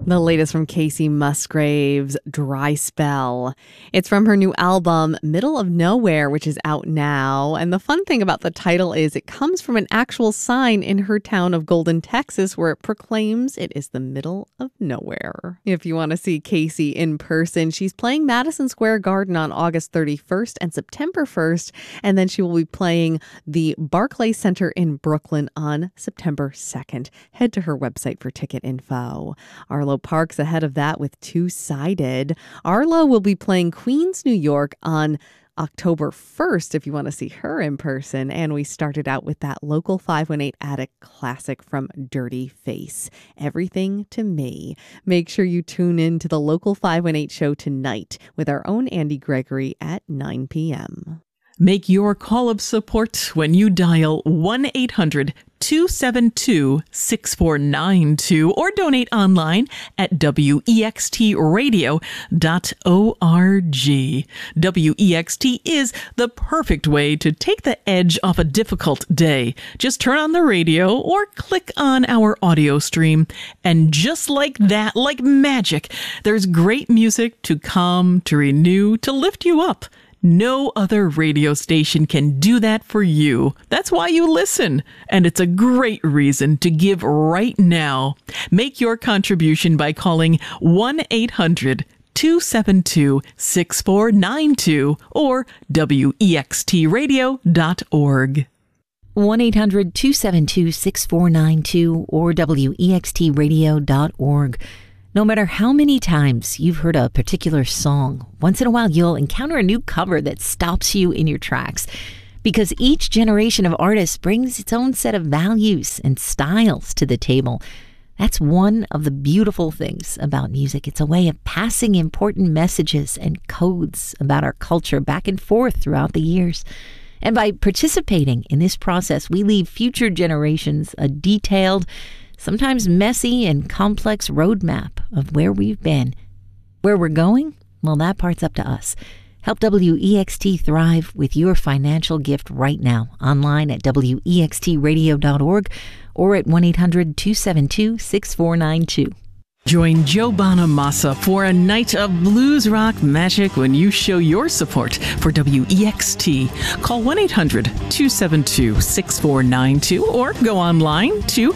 The latest from Kacey Musgraves, Dry Spell. It's from her new album, Middle of Nowhere, which is out now. And the fun thing about the title is it comes from an actual sign in her town of Golden, Texas, where it proclaims it is the middle of nowhere. If you want to see Kacey in person, she's playing Madison Square Garden on August 31st and September 1st. And then she will be playing the Barclays Center in Brooklyn on September 2nd. Head to her website for ticket info. Arlo Parks ahead of that with Two-Sided. Arlo will be playing Queens, New York on October 1st if you want to see her in person. And we started out with that Local 518 Attic classic from Dirty Face, Everything to Me. Make sure you tune in to the Local 518 show tonight with our own Andy Gregory at 9 p.m. Make your call of support when you dial 1-800-272-6492 or donate online at wextradio.org. WEXT is the perfect way to take the edge off a difficult day. Just turn on the radio or click on our audio stream, and just like that, like magic, there's great music to calm, to renew, to lift you up. No other radio station can do that for you. That's why you listen. And it's a great reason to give right now. Make your contribution by calling 1-800-272-6492 or wextradio.org. 1-800-272-6492 or wextradio.org. No matter how many times you've heard a particular song, once in a while you'll encounter a new cover that stops you in your tracks. Because each generation of artists brings its own set of values and styles to the table. That's one of the beautiful things about music. It's a way of passing important messages and codes about our culture back and forth throughout the years. And by participating in this process, we leave future generations a detailed, sometimes messy and complex roadmap of where we've been. Where we're going? Well, that part's up to us. Help WEXT thrive with your financial gift right now, online at wextradio.org or at 1-800-272-6492. Join Joe Bonamassa for a night of blues rock magic when you show your support for WEXT. Call 1-800-272-6492 or go online to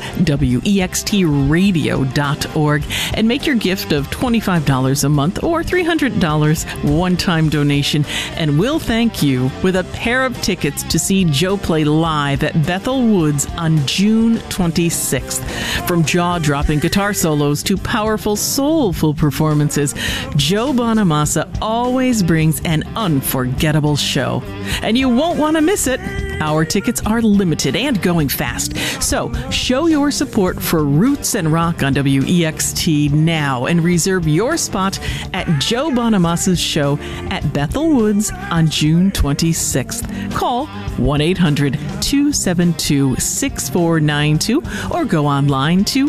wextradio.org and make your gift of $25 a month or $300 one-time donation. And we'll thank you with a pair of tickets to see Joe play live at Bethel Woods on June 26th. From jaw-dropping guitar solos to powerful, soulful performances, Joe Bonamassa always brings an unforgettable show. And you won't want to miss it. Our tickets are limited and going fast. So show your support for Roots and Rock on WEXT now and reserve your spot at Joe Bonamassa's show at Bethel Woods on June 26th. Call 1-800-272-6492 or go online to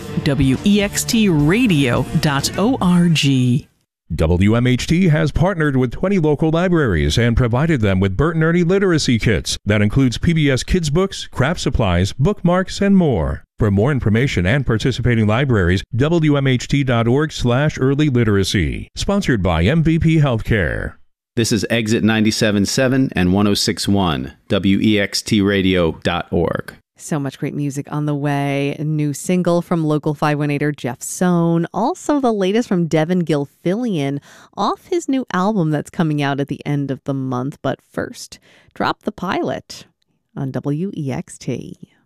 wextradio.org. WMHT has partnered with 20 local libraries and provided them with Bert and Ernie literacy kits. That includes PBS Kids books, craft supplies, bookmarks, and more. For more information and participating libraries, WMHT.org/early literacy. Sponsored by MVP Healthcare. This is Exit 97.7 and 106.1, WEXTradio.org. So much great music on the way. A new single from local 518er Jeff Sohn. Also the latest from Devin Gilfillian off his new album that's coming out at the end of the month. But first, Drop the Pilot on WEXT.